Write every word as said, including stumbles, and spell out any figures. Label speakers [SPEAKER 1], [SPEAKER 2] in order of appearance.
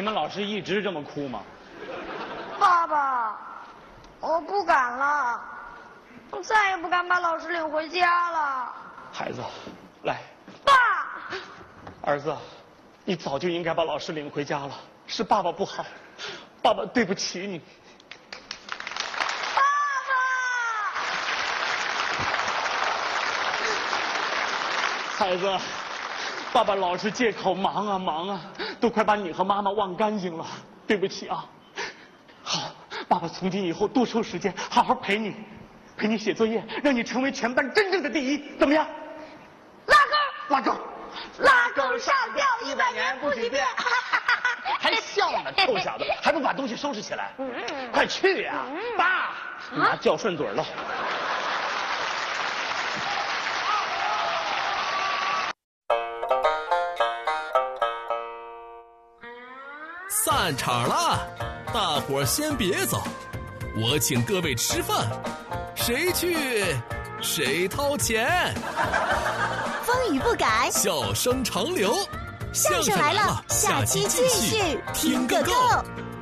[SPEAKER 1] 们老师一直这么哭吗？
[SPEAKER 2] 爸爸，我不敢了，我再也不敢把老师领回家了。
[SPEAKER 1] 孩子，来。
[SPEAKER 2] 爸。
[SPEAKER 1] 儿子，你早就应该把老师领回家了，是爸爸不好，爸爸对不起你。
[SPEAKER 2] 爸
[SPEAKER 1] 爸。孩子。爸爸老是借口忙啊忙啊，都快把你和妈妈忘干净了，对不起啊。好，爸爸从今以后多抽时间，好好陪你，陪你写作业，让你成为全班真正的第一，怎么样？
[SPEAKER 2] 拉钩，
[SPEAKER 1] 拉钩，
[SPEAKER 2] 拉钩上吊一百年不许变。
[SPEAKER 1] 还笑呢，臭小子，还不把东西收拾起来？快去呀、啊！爸，妈叫顺嘴了。
[SPEAKER 3] 散场了，大伙儿先别走，我请各位吃饭，谁去谁掏钱。
[SPEAKER 4] 风雨不改，
[SPEAKER 3] 笑声长流，
[SPEAKER 4] 相声来了，下期继续听个够。